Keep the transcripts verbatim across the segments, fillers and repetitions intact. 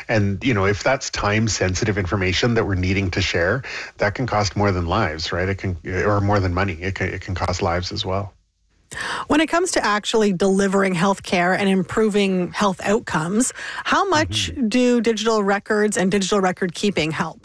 And, you know, if that's time sensitive information that we're needing to share, that can cost more than lives, right? It can, or more than money. It can, it can cost lives as well. When it comes to actually delivering healthcare and improving health outcomes, how much mm-hmm. do digital records and digital record keeping help?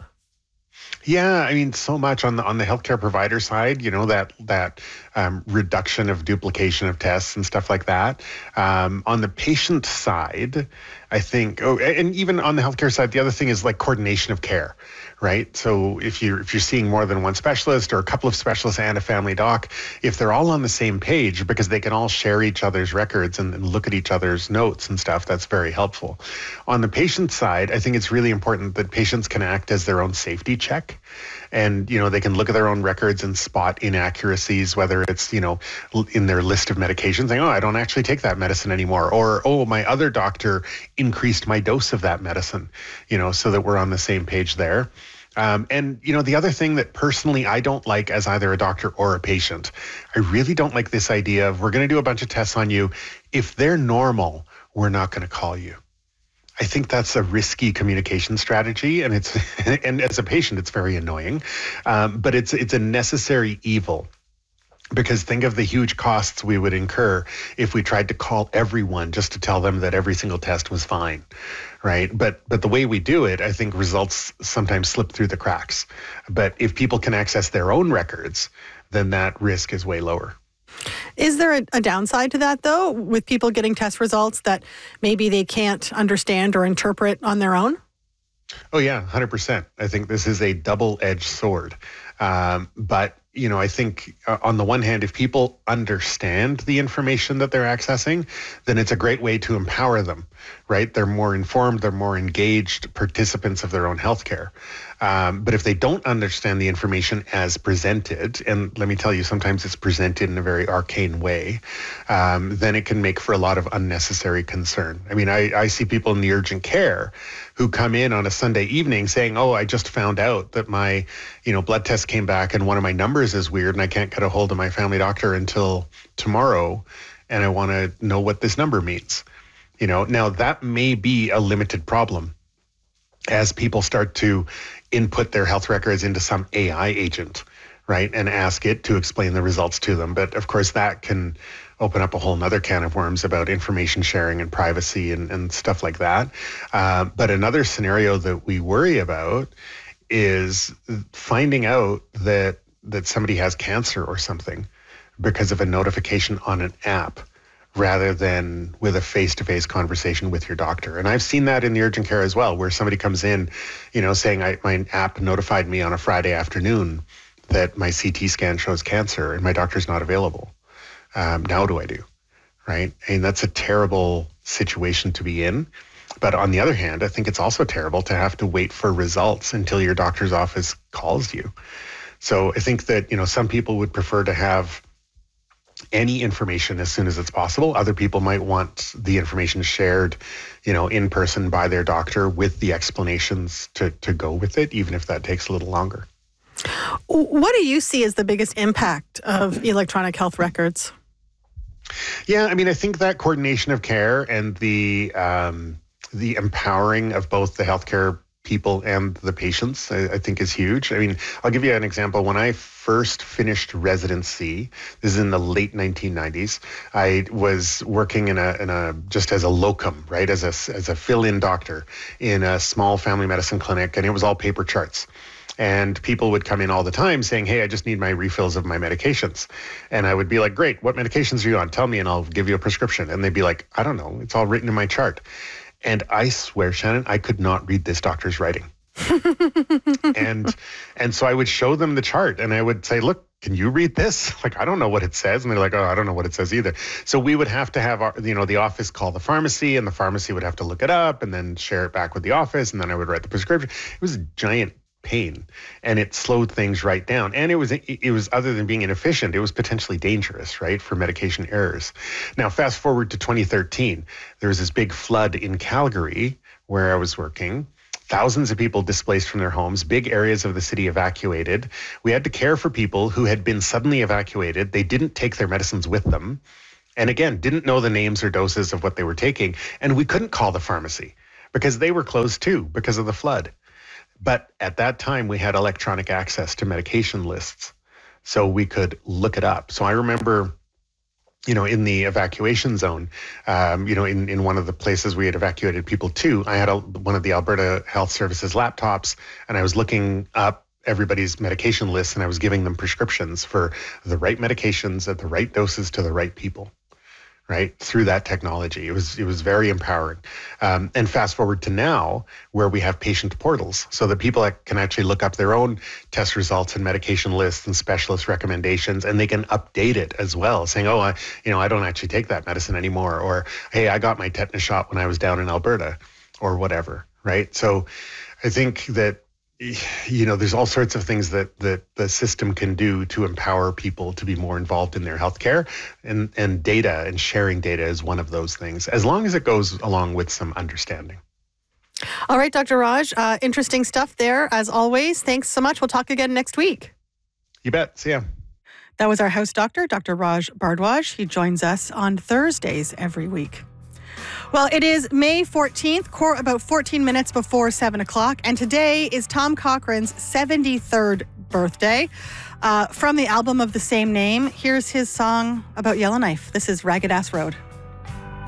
Yeah, I mean, so much on the on the healthcare provider side, you know, that that um, reduction of duplication of tests and stuff like that. Um, on the patient side, I think, oh, and even on the healthcare side, the other thing is like coordination of care, right? So if you're if you're seeing more than one specialist or a couple of specialists and a family doc, if they're all on the same page because they can all share each other's records and, and look at each other's notes and stuff, that's very helpful. On the patient side, I think it's really important that patients can act as their own safety check. And, you know, they can look at their own records and spot inaccuracies, whether it's, you know, in their list of medications, saying, oh, I don't actually take that medicine anymore. Or, oh, my other doctor increased my dose of that medicine, you know, so that we're on the same page there. Um, and, you know, the other thing that personally I don't like as either a doctor or a patient, I really don't like this idea of we're going to do a bunch of tests on you. If they're normal, we're not going to call you. I think that's a risky communication strategy, and it's and as a patient, it's very annoying, um, but it's it's a necessary evil. Because think of the huge costs we would incur if we tried to call everyone just to tell them that every single test was fine, right? But but the way we do it, I think results sometimes slip through the cracks. But if people can access their own records, then that risk is way lower. Is there a, a downside to that, though, with people getting test results that maybe they can't understand or interpret on their own? Oh, yeah, one hundred percent. I think this is a double-edged sword. Um, but, you know, I think uh, on the one hand, if people understand the information that they're accessing, then it's a great way to empower them, right? They're more informed, they're more engaged participants of their own healthcare. Um, but if they don't understand the information as presented, and let me tell you, sometimes it's presented in a very arcane way, um, then it can make for a lot of unnecessary concern. I mean, I, I see people in the urgent care who come in on a Sunday evening saying, oh, I just found out that my, you know, blood test came back and one of my numbers is weird and I can't get a hold of my family doctor until tomorrow, and I want to know what this number means. You know, now that may be a limited problem as people start to input their health records into some A I agent, right, and ask it to explain the results to them. But of course, that can open up a whole nother can of worms about information sharing and privacy and, and stuff like that. Uh, but another scenario that we worry about is finding out that that somebody has cancer or something because of a notification on an app, rather than with a face-to-face conversation with your doctor. And I've seen that in the urgent care as well, where somebody comes in, you know, saying, I, my app notified me on a Friday afternoon that my C T scan shows cancer and my doctor's not available. Um, now what do I do, right? And that's a terrible situation to be in. But on the other hand, I think it's also terrible to have to wait for results until your doctor's office calls you. So I think that, you know, some people would prefer to have any information as soon as it's possible. Other people might want the information shared, you know, in person by their doctor with the explanations to, to go with it, even if that takes a little longer. What do you see as the biggest impact of electronic health records? Yeah, I mean, I think that coordination of care and the um, the empowering of both the healthcare people and the patients, I, I think is huge. I mean, I'll give you an example. When I first finished residency, this is in the late nineteen nineties, I was working in a, in a just as a locum, right, as a, as a fill-in doctor in a small family medicine clinic, and it was all paper charts. And people would come in all the time saying, hey, I just need my refills of my medications. And I would be like, great, what medications are you on? Tell me and I'll give you a prescription. And they'd be like, I don't know, it's all written in my chart. And I swear, Shannon, I could not read this doctor's writing. and and so I would show them the chart and I would say, look, can you read this? Like, I don't know what it says. And they're like, oh, I don't know what it says either. So we would have to have, our, you know, the office call the pharmacy, and the pharmacy would have to look it up and then share it back with the office. And then I would write the prescription. It was a giant pain, and it slowed things right down. And it was, it was other than being inefficient, it was potentially dangerous, right, for medication errors. Now, fast forward to twenty thirteen, there was this big flood in Calgary where I was working. Thousands of people displaced from their homes, big areas of the city evacuated. We had to care for people who had been suddenly evacuated. They didn't take their medicines with them. And again, didn't know the names or doses of what they were taking. And we couldn't call the pharmacy because they were closed too because of the flood. But at that time, we had electronic access to medication lists, so we could look it up. So I remember, you know, in the evacuation zone, um, you know, in, in one of the places we had evacuated people to, I had a, one of the Alberta Health Services laptops, and I was looking up everybody's medication lists, and I was giving them prescriptions for the right medications at the right doses to the right people, right, through that technology. It was it was very empowering. Um, and fast forward to now, where we have patient portals, so that people can actually look up their own test results and medication lists and specialist recommendations, and they can update it as well, saying, oh, I, you know, I don't actually take that medicine anymore, or hey, I got my tetanus shot when I was down in Alberta, or whatever, right? So I think that, you know, there's all sorts of things that, that the system can do to empower people to be more involved in their healthcare, and, and data and sharing data is one of those things, as long as it goes along with some understanding. All right, Doctor Raj, uh, interesting stuff there, as always. Thanks so much. We'll talk again next week. You bet. See ya. That was our house doctor, Doctor Raj Bhardwaj. He joins us on Thursdays every week. Well, it is May fourteenth, about fourteen minutes before seven o'clock, and today is Tom Cochrane's seventy-third birthday. Uh, from the album of the same name, here's his song about Yellowknife. This is Ragged Ass Road.